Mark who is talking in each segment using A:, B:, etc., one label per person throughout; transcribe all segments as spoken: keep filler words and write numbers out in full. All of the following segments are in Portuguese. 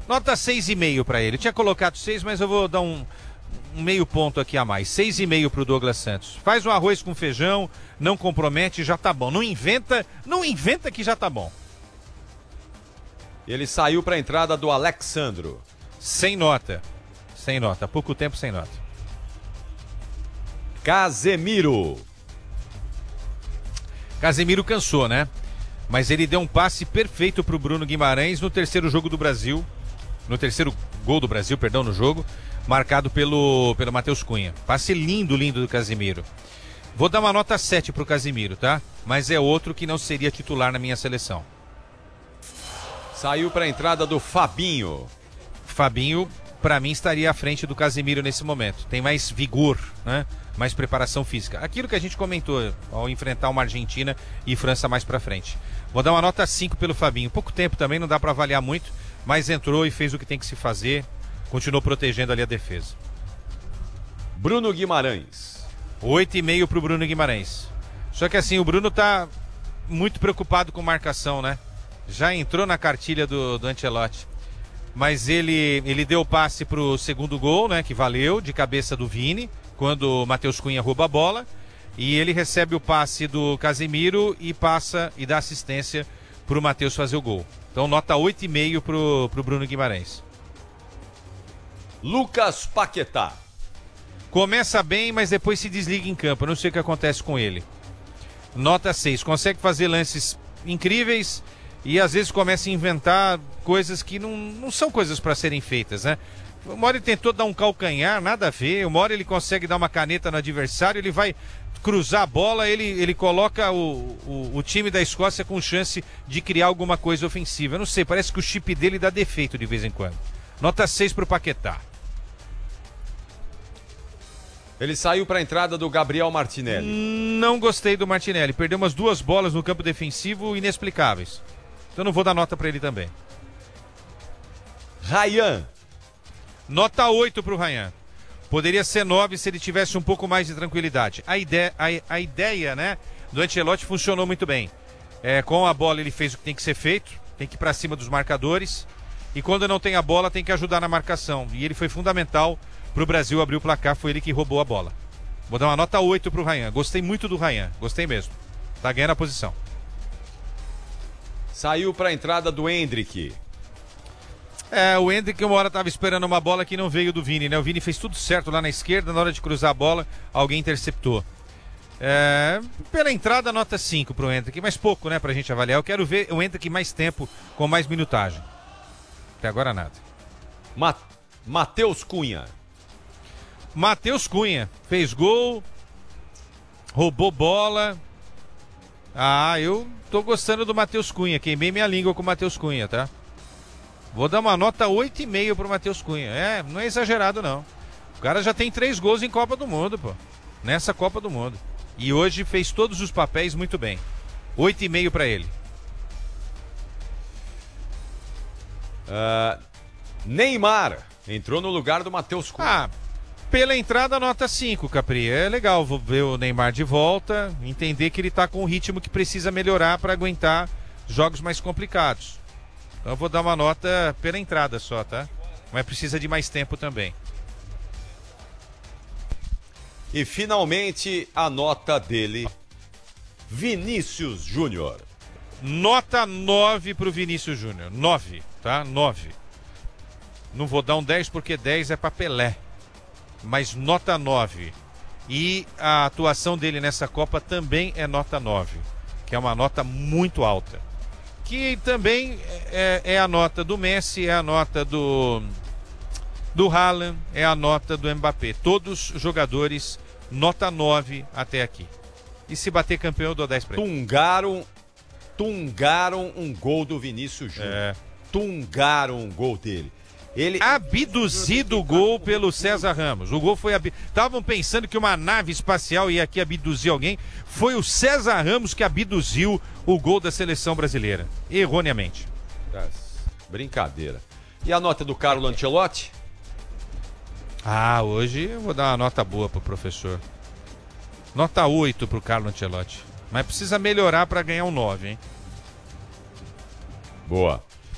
A: Nota seis e meio para ele. Eu tinha colocado seis, mas eu vou dar um, um meio ponto aqui a mais. seis e meio para o Douglas Santos. Faz um arroz com feijão, não compromete, já tá bom. Não inventa, não inventa que já tá bom.
B: Ele saiu para a entrada do Alexandro.
A: Sem nota. Sem nota. Pouco tempo sem nota.
B: Casemiro.
A: Casemiro cansou, né? Mas ele deu um passe perfeito pro Bruno Guimarães no terceiro jogo do Brasil. No terceiro gol do Brasil, perdão, no jogo. Marcado pelo, pelo Matheus Cunha. Passe lindo, lindo do Casemiro. Vou dar uma nota sete pro Casemiro, tá? Mas é outro que não seria titular na minha seleção.
B: Saiu para a entrada do Fabinho.
A: Fabinho, para mim, estaria à frente do Casemiro nesse momento. Tem mais vigor, né? Mais preparação física. Aquilo que a gente comentou ao enfrentar uma Argentina e França mais para frente. Vou dar uma nota cinco pelo Fabinho. Pouco tempo também, não dá para avaliar muito, mas entrou e fez o que tem que se fazer. Continuou protegendo ali a defesa.
B: Bruno Guimarães.
A: oito e meio pro Bruno Guimarães. Só que assim, o Bruno tá muito preocupado com marcação, né? Já entrou na cartilha do, do Ancelotti. Mas ele, ele deu o passe pro segundo gol, né? Que valeu, de cabeça do Vini, quando o Matheus Cunha rouba a bola. E ele recebe o passe do Casemiro e passa e dá assistência pro Matheus fazer o gol. Então nota oito e meio pro, pro Bruno Guimarães.
B: Lucas Paquetá.
A: Começa bem, mas depois se desliga em campo. Eu não sei o que acontece com ele. Nota seis. Consegue fazer lances incríveis e às vezes começa a inventar coisas que não, não são coisas para serem feitas, né? Uma hora ele tentou dar um calcanhar, nada a ver. Uma hora ele consegue dar uma caneta no adversário, ele vai cruzar a bola, ele, ele coloca o, o, o time da Escócia com chance de criar alguma coisa ofensiva. Eu não sei, parece que o chip dele dá defeito de vez em quando. Nota seis pro Paquetá.
B: Ele saiu para a entrada do Gabriel Martinelli.
A: Não gostei do Martinelli. Perdeu umas duas bolas no campo defensivo inexplicáveis. Então não vou dar nota para ele também.
B: Ryan.
A: Nota oito pro Ryan. Poderia ser nove se ele tivesse um pouco mais de tranquilidade. A ideia, a, a ideia né, do Ancelotti funcionou muito bem. É, com a bola ele fez o que tem que ser feito. Tem que ir para cima dos marcadores. E quando não tem a bola tem que ajudar na marcação. E ele foi fundamental para o Brasil abrir o placar. Foi ele que roubou a bola. Vou dar uma nota oito pro Ryan. Gostei muito do Ryan. Gostei mesmo. Tá ganhando a posição.
B: Saiu para a entrada do Endrick.
A: É, o Endrick uma hora estava esperando uma bola que não veio do Vini, né? O Vini fez tudo certo lá na esquerda, na hora de cruzar a bola, alguém interceptou. É, pela entrada, nota cinco pro Endrick, mas pouco, né, pra gente avaliar. Eu quero ver o Endrick mais tempo, com mais minutagem. Até agora nada.
B: Ma- Matheus Cunha.
A: Matheus Cunha, fez gol, roubou bola. Ah, eu tô gostando do Matheus Cunha, queimei minha língua com o Matheus Cunha, tá? Vou dar uma nota oito e meio pro Matheus Cunha. É, não é exagerado, não. O cara já tem três gols em Copa do Mundo, pô. Nessa Copa do Mundo. E hoje fez todos os papéis muito bem. oito e meio pra ele.
B: Uh, Neymar. Entrou no lugar do Matheus Cunha.
A: Ah, pela entrada, nota cinco, Capri. É legal vou ver o Neymar de volta, entender que ele tá com um ritmo que precisa melhorar para aguentar jogos mais complicados. Então eu vou dar uma nota pela entrada só, tá? Mas precisa de mais tempo também.
B: E finalmente a nota dele, Vinícius Júnior.
A: Nota nove pro Vinícius Júnior. nove, tá? nove. Não vou dar um dez porque dez é pra Pelé. Mas nota nove. E a atuação dele nessa Copa também é nota nove. Que é uma nota muito alta. Que também é, é a nota do Messi, é a nota do, do Haaland, é a nota do Mbappé. Todos jogadores, nota nove até aqui. E se bater campeão, eu dou dez pra ele.
B: Tungaram, tungaram um gol do Vinícius Júnior. É. Tungaram um gol dele. Ele
A: abduzido o gol pelo César Ramos. O gol foi estavam ab... pensando que uma nave espacial ia aqui abduzir alguém. Foi o César Ramos que abduziu o gol da seleção brasileira, erroneamente.
B: Brincadeira. E a nota do Carlo Ancelotti?
A: Ah, hoje eu vou dar uma nota boa pro professor. Nota oito pro Carlo Ancelotti. Mas precisa melhorar para ganhar um nove, hein?
B: Boa.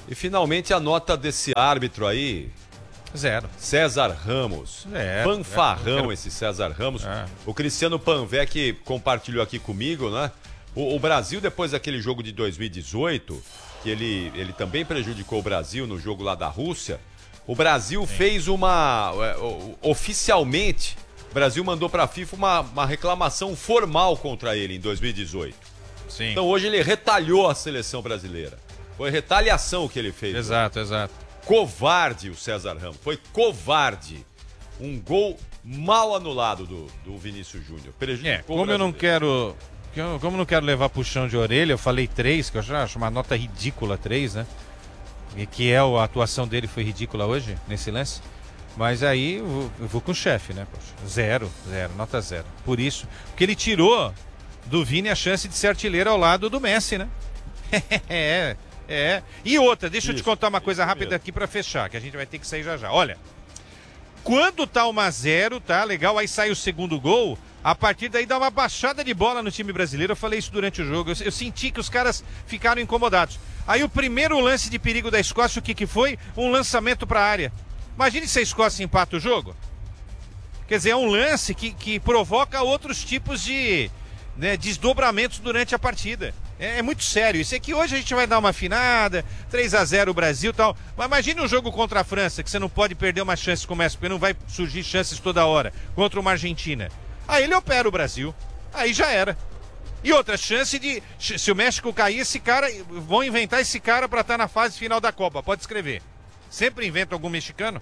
B: E finalmente a nota desse árbitro aí...
A: Zero.
B: César Ramos.
A: É,
B: Fanfarrão
A: é, quero...
B: esse César Ramos.
A: É.
B: O Cristiano Panvec compartilhou aqui comigo, né? O, o Brasil, depois daquele jogo de dois mil e dezoito, que ele, ele também prejudicou o Brasil no jogo lá da Rússia, o Brasil Sim. fez uma... Oficialmente, o Brasil mandou para a FIFA uma, uma reclamação formal contra ele em dois mil e dezoito.
A: Sim.
B: Então hoje ele retalhou a seleção brasileira. Foi retaliação o que ele fez.
A: Exato, hoje. exato.
B: Covarde o César Ramos, foi covarde. Um gol mal anulado do, do Vinícius Júnior.
A: É, como eu não quero, como eu não quero levar puxão de orelha, eu falei três, que eu já acho uma nota ridícula, três, né? E que é a atuação dele foi ridícula hoje, nesse lance. Mas aí eu vou, eu vou com o chefe, né? Poxa, zero, zero, nota zero. Por isso, porque ele tirou do Vini a chance de ser artilheiro ao lado do Messi, né? É. É, e outra, deixa isso, eu te contar uma coisa rápida mesmo. Aqui pra fechar, que a gente vai ter que sair já já. Olha, quando tá um a zero, tá legal, aí sai o segundo gol, a partir daí dá uma baixada de bola no time brasileiro, eu falei isso durante o jogo, eu, eu senti que os caras ficaram incomodados. Aí o primeiro lance de perigo da Escócia, o que que foi? Um lançamento pra área. Imagine se a Escócia empata o jogo. Quer dizer, é um lance que, que provoca outros tipos de, né, desdobramentos durante a partida. É, é muito sério. Isso aqui hoje a gente vai dar uma afinada, três a zero o Brasil e tal. Mas imagine um jogo contra a França, que você não pode perder uma chance como essa, porque não vai surgir chances toda hora. Contra uma Argentina. Aí ele opera o Brasil. Aí já era. E outra chance de, se o México cair, esse cara, vão inventar esse cara para estar na fase final da Copa. Pode escrever. Sempre inventa algum mexicano?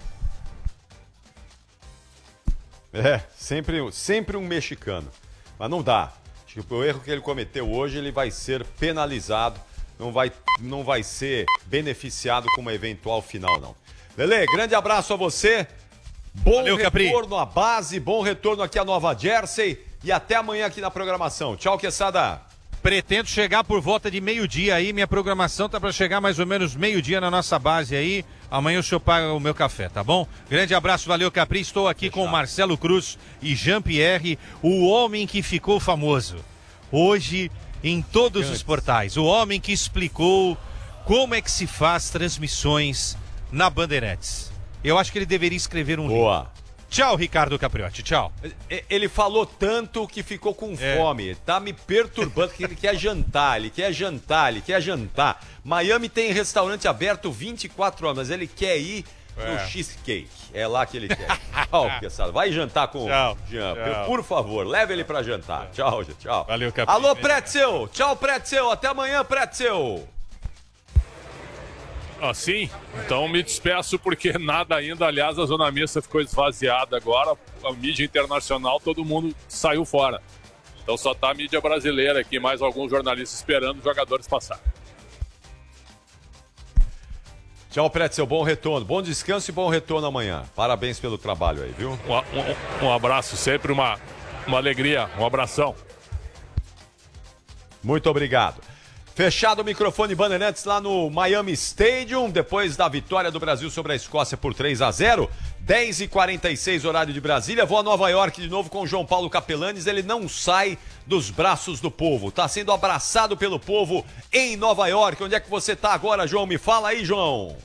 B: É, sempre, sempre um mexicano. Mas não dá. O erro que ele cometeu hoje, ele vai ser penalizado, não vai, não vai ser beneficiado com uma eventual final, não. Lelê, grande abraço a você, bom Valeu, retorno Capri. à base, bom retorno aqui à Nova Jersey e até amanhã aqui na programação. Tchau, Quesada.
A: Pretendo chegar por volta de meio-dia aí, minha programação tá para chegar mais ou menos meio-dia na nossa base aí. Amanhã o senhor paga o meu café, tá bom? Grande abraço, valeu, Capri. Estou aqui Fechado. com Marcelo Cruz e Jean-Pierre, o homem que ficou famoso hoje em todos Gigantes. os portais. O homem que explicou como é que se faz transmissões na Bandeirantes. Eu acho que ele deveria escrever um
B: Boa.
A: livro. Tchau, Ricardo Capriotti, tchau.
B: Ele falou tanto que ficou com é. fome, tá me perturbando, que ele quer jantar, ele quer jantar, ele quer jantar. Miami tem restaurante aberto vinte e quatro horas, mas ele quer ir é. no cheesecake, é lá que ele quer. Tchau, Quesada, vai jantar com
A: tchau,
B: o Jean,
A: tchau.
B: por favor, leve ele pra jantar. Tchau, tchau.
A: Valeu, Capri.
B: Alô, Pretzel, tchau, Pretzel, até amanhã, Pretzel.
C: Assim, então me despeço porque nada ainda, aliás a zona mista ficou esvaziada agora, a mídia internacional, todo mundo saiu fora, então só tá a mídia brasileira aqui, mais alguns jornalistas esperando os jogadores passarem.
B: Tchau, Pretzel, bom retorno, bom descanso e bom retorno amanhã, parabéns pelo trabalho aí, viu?
C: Um, um, um abraço, sempre uma, uma alegria, um abração.
B: Muito obrigado. Fechado o microfone Bandeirantes lá no Miami Stadium, depois da vitória do Brasil sobre a Escócia por três a zero, dez e quarenta e seis horário de Brasília. Vou a Nova York de novo com o João Paulo Capelanes, ele não sai dos braços do povo, está sendo abraçado pelo povo em Nova York. Onde é que você está agora, João? Me fala aí, João.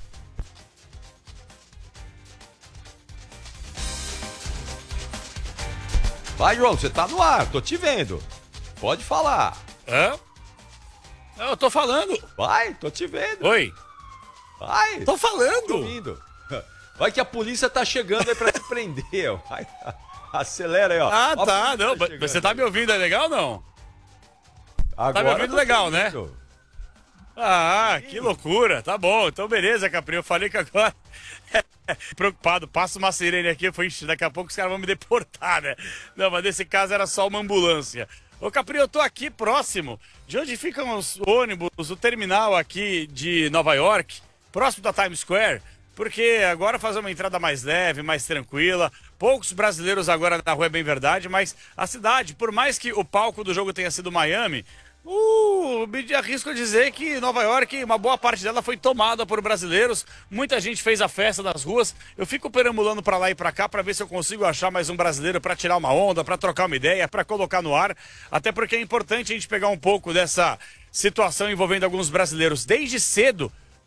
B: Vai, João, você tá no ar, tô te vendo. Pode falar.
D: Hã? Eu tô falando.
B: Vai, tô te vendo.
D: Oi.
B: Vai.
D: Tô falando.
B: Tô ouvindo. Vai que a polícia tá chegando aí pra te prender. Vai, acelera aí, ó.
D: Ah,
B: ó
D: tá. Não, tá você tá me ouvindo, é legal ou não?
B: Agora
D: tá me ouvindo legal,
B: ouvindo.
D: né? Ah, que loucura. Tá bom. Então, beleza, Capri. Eu falei que agora... Preocupado. Passa uma sirene aqui. Eu falei, daqui a pouco os caras vão me deportar, né? Não, mas nesse caso era só uma ambulância. Ô, Capri, eu tô aqui próximo de onde ficam os ônibus, o terminal aqui de Nova York, próximo da Times Square, porque agora fazer uma entrada mais leve, mais tranquila, poucos brasileiros agora na rua, é bem verdade, mas a cidade, por mais que o palco do jogo tenha sido Miami, uh, me arrisco a dizer que Nova York, uma boa parte dela foi tomada por brasileiros, muita gente fez a festa das ruas, eu fico perambulando pra lá e pra cá pra ver se eu consigo achar mais um brasileiro pra tirar uma onda, pra trocar uma ideia, pra colocar no ar, até porque é importante a gente pegar um pouco dessa situação envolvendo alguns brasileiros. Desde cedo,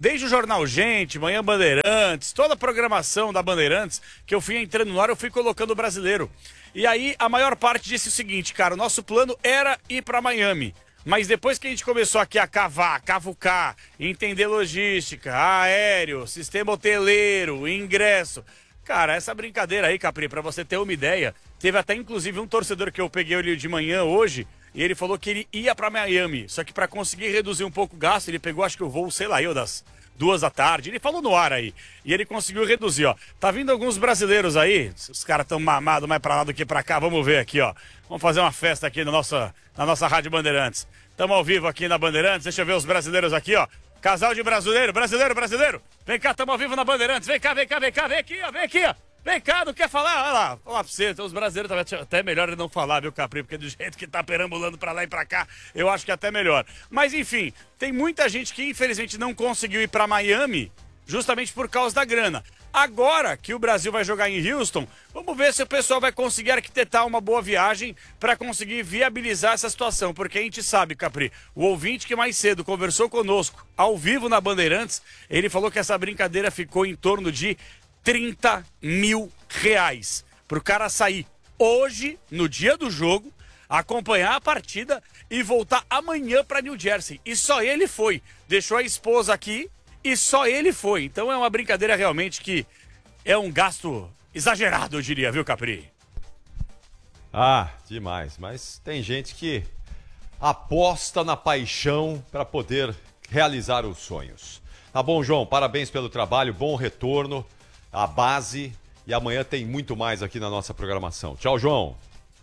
D: Desde o Jornal Gente, Manhã Bandeirantes, toda a programação da Bandeirantes, que eu fui entrando no ar, eu fui colocando o brasileiro. E aí, a maior parte disse o seguinte, cara, o nosso plano era ir para Miami. Mas depois que a gente começou aqui a cavar, cavucar, entender logística, aéreo, sistema hoteleiro, ingresso... Cara, essa brincadeira aí, Capri, pra você ter uma ideia, teve até inclusive um torcedor que eu peguei ele de manhã hoje, e ele falou que ele ia pra Miami, só que pra conseguir reduzir um pouco o gasto, ele pegou acho que o voo, sei lá eu, das duas da tarde, ele falou no ar aí, e ele conseguiu reduzir, ó. Tá vindo alguns brasileiros aí, os caras tão mamados mais pra lá do que pra cá, vamos ver aqui, ó. Vamos fazer uma festa aqui na nossa, na nossa Rádio Bandeirantes. Tamo ao vivo aqui na Bandeirantes, deixa eu ver os brasileiros aqui, ó. Casal de brasileiro, brasileiro, brasileiro. Vem cá, tamo ao vivo na Bandeirantes. Vem cá, vem cá, vem cá, vem aqui, ó, vem aqui, ó. Vem cá, não quer falar? Olha lá, vou falar pra você. Então, os brasileiros, até melhor ele não falar, viu, Capri? Porque do jeito que tá perambulando pra lá e pra cá, eu acho que é até melhor. Mas, enfim, tem muita gente que, infelizmente, não conseguiu ir pra Miami justamente por causa da grana. Agora que o Brasil vai jogar em Houston, vamos ver se o pessoal vai conseguir arquitetar uma boa viagem para conseguir viabilizar essa situação. Porque a gente sabe, Capri, o ouvinte que mais cedo conversou conosco, ao vivo na Bandeirantes, ele falou que essa brincadeira ficou em torno de trinta mil reais. Para o cara sair hoje, no dia do jogo, acompanhar a partida e voltar amanhã para New Jersey. E só ele foi. Deixou a esposa aqui. E só ele foi. Então é uma brincadeira realmente que é um gasto exagerado, eu diria, viu, Capri?
B: Ah, demais. Mas tem gente que aposta na paixão para poder realizar os sonhos. Tá bom, João? Parabéns pelo trabalho, bom retorno, a base. E amanhã tem muito mais aqui na nossa programação. Tchau, João.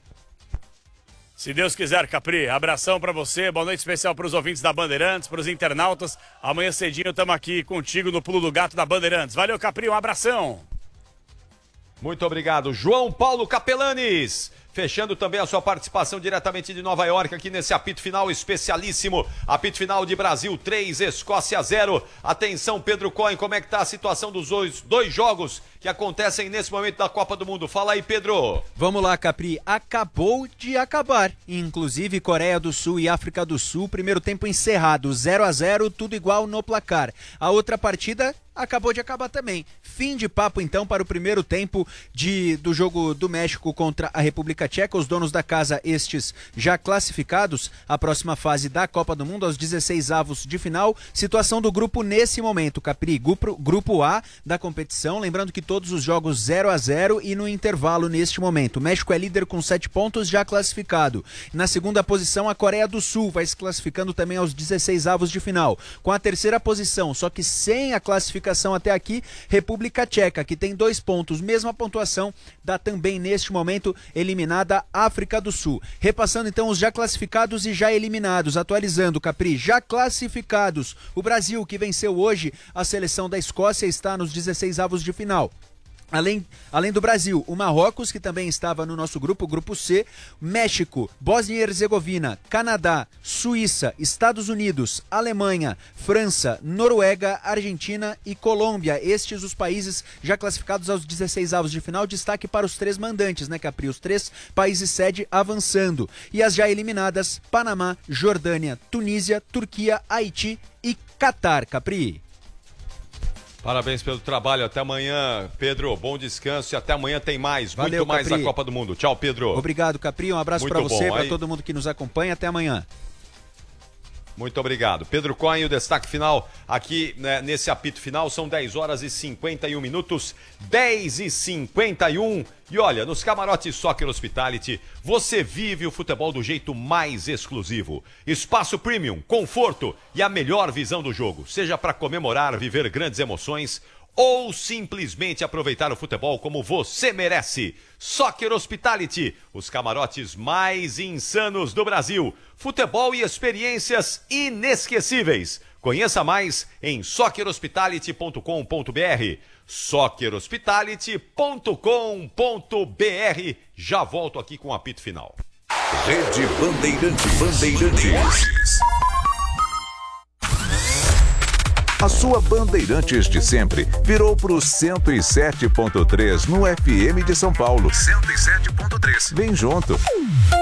D: Se Deus quiser, Capri, abração pra você, boa noite especial pros ouvintes da Bandeirantes, pros internautas. Amanhã cedinho estamos aqui contigo no Pulo do Gato da Bandeirantes. Valeu, Capri, um abração.
B: Muito obrigado, João Paulo Capelanes. Fechando também a sua participação diretamente de Nova York aqui nesse apito final especialíssimo. Apito final de Brasil três, Escócia zero. Atenção, Pedro Cohen, como é que tá a situação dos dois, dois jogos que acontecem nesse momento da Copa do Mundo? Fala aí, Pedro.
E: Vamos lá, Capri. Acabou de acabar. Inclusive, Coreia do Sul e África do Sul, primeiro tempo encerrado. zero a zero, tudo igual no placar. A outra partida acabou de acabar também. Fim de papo, então, para o primeiro tempo de, do jogo do México contra a República Tcheca. Os donos da casa, estes já classificados à próxima fase da Copa do Mundo, aos dezesseis avos de final. Situação do grupo nesse momento, Capri. Grupo, grupo A da competição. Lembrando que todos os jogos zero a zero e no intervalo neste momento. O México é líder com sete pontos, já classificado. Na segunda posição, a Coreia do Sul vai se classificando também aos dezesseis avos de final. Com a terceira posição, só que sem a classificação até aqui, República Tcheca, que tem dois pontos, mesma pontuação, dá também neste momento eliminada África do Sul. Repassando então os já classificados e já eliminados, atualizando, Capri, já classificados. O Brasil, que venceu hoje a seleção da Escócia, está nos dezesseis avos de final. Além, além do Brasil, o Marrocos, que também estava no nosso grupo, grupo C, México, Bósnia e Herzegovina, Canadá, Suíça, Estados Unidos, Alemanha, França, Noruega, Argentina e Colômbia. Estes os países já classificados aos dezesseis avos de final. Destaque para os três mandantes, né, Capri? Os três países sede avançando. E as já eliminadas, Panamá, Jordânia, Tunísia, Turquia, Haiti e Catar, Capri.
B: Parabéns pelo trabalho, até amanhã, Pedro, bom descanso e até amanhã tem mais,
E: Valeu,
B: muito mais
E: Capri.
B: da Copa do Mundo. Tchau, Pedro.
E: Obrigado, Capri, um abraço para você, para todo mundo que nos acompanha, até amanhã.
B: Muito obrigado. Pedro Cohen, o destaque final aqui, né, nesse apito final, são dez horas e cinquenta e um minutos, dez e cinquenta e um. E olha, nos camarotes Soccer Hospitality, você vive o futebol do jeito mais exclusivo. Espaço premium, conforto e a melhor visão do jogo. Seja para comemorar, viver grandes emoções ou simplesmente aproveitar o futebol como você merece. Soccer Hospitality, os camarotes mais insanos do Brasil. Futebol e experiências inesquecíveis. Conheça mais em soccer hospitality ponto com ponto br. soccer hospitality ponto com ponto br. Já volto aqui com o apito final.
F: Rede Bandeirantes. Bandeirantes. A sua Bandeirantes de sempre virou para o cento e sete ponto três no F M de São Paulo. cento e sete ponto três. Vem junto.